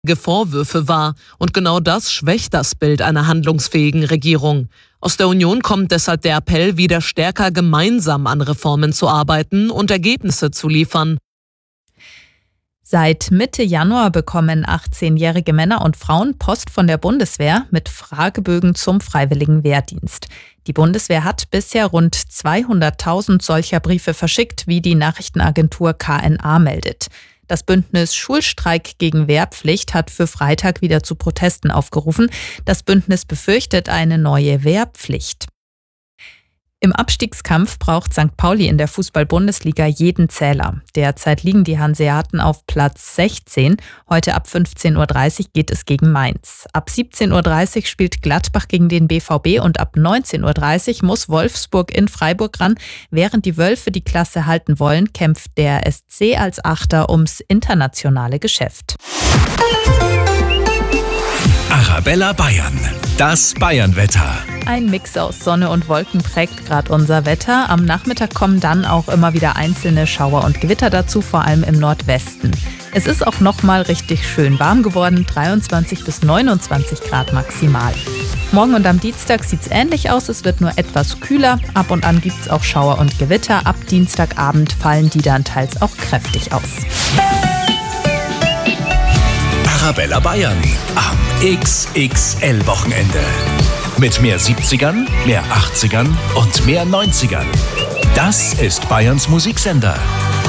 Vorwürfe wahr. Und genau das schwächt das Bild einer handlungsfähigen Regierung. Aus der Union kommt deshalb der Appell, wieder stärker gemeinsam an Reformen zu arbeiten und Ergebnisse zu liefern. Seit Mitte Januar bekommen 18-jährige Männer und Frauen Post von der Bundeswehr mit Fragebögen zum freiwilligen Wehrdienst. Die Bundeswehr hat bisher rund 200.000 solcher Briefe verschickt, wie die Nachrichtenagentur KNA meldet. Das Bündnis Schulstreik gegen Wehrpflicht hat für Freitag wieder zu Protesten aufgerufen. Das Bündnis befürchtet eine neue Wehrpflicht. Im Abstiegskampf braucht St. Pauli in der Fußball-Bundesliga jeden Zähler. Derzeit liegen die Hanseaten auf Platz 16. Heute ab 15.30 Uhr geht es gegen Mainz. Ab 17.30 Uhr spielt Gladbach gegen den BVB und ab 19.30 Uhr muss Wolfsburg in Freiburg ran. Während die Wölfe die Klasse halten wollen, kämpft der SC als Achter ums internationale Geschäft. Arabella Bayern, das Bayernwetter. Ein Mix aus Sonne und Wolken prägt gerade unser Wetter. Am Nachmittag kommen dann auch immer wieder einzelne Schauer und Gewitter dazu, vor allem im Nordwesten. Es ist auch nochmal richtig schön warm geworden, 23 bis 29 Grad maximal. Morgen und am Dienstag sieht es ähnlich aus, es wird nur etwas kühler. Ab und an gibt es auch Schauer und Gewitter. Ab Dienstagabend fallen die dann teils auch kräftig aus. Arabella Bayern am XXL-Wochenende. Mit mehr 70ern, mehr 80ern und mehr 90ern. Das ist Bayerns Musiksender.